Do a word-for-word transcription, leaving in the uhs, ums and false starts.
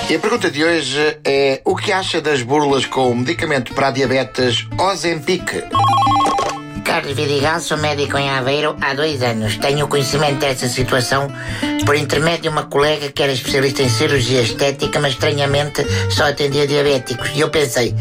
E a pergunta de hoje é: o que acha das burlas com o medicamento para a diabetes Ozempic? Carlos Vidigal, sou médico em Aveiro há dois anos. Tenho conhecimento dessa situação por intermédio de uma colega que era especialista em cirurgia estética, mas estranhamente só atendia diabéticos. E eu pensei,